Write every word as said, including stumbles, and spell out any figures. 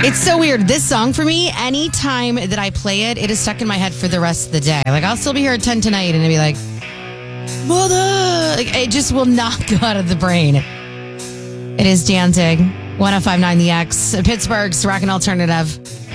It's so weird. This song for me, anytime that I play it, it is stuck in my head for the rest of the day. Like, I'll still be here at ten tonight and I'll be like, mother. Like, it just will not go out of the brain. It is Danzig. one oh five point nine The X. Pittsburgh's Rock and Alternative.